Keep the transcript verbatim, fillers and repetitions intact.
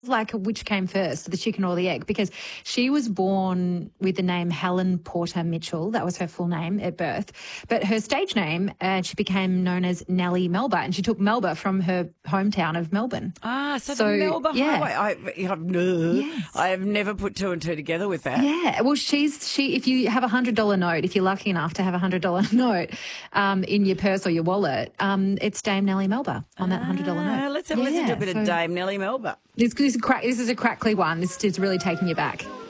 like which came first, the chicken or the egg, because she was born with the name Helen Porter Mitchell. That was her full name at birth. But her stage name, uh, she became known as Nellie Melba, and she took Melba from her hometown of Melbourne. Ah, so, So, the Melba yeah. Highway. I, I've, Yes. I have never put two and two together with that. Yeah, well, she's she. If you have a hundred dollar note, if you're lucky enough to have a hundred dollar note um, in your purse or your wallet, um, it's Dame Nellie Melba on that hundred dollar Ah, note. let's have a listen to a Yeah, bit so of Dame Nellie Melba. This, this, is a crack, this is a crackly one. This is really taking you back.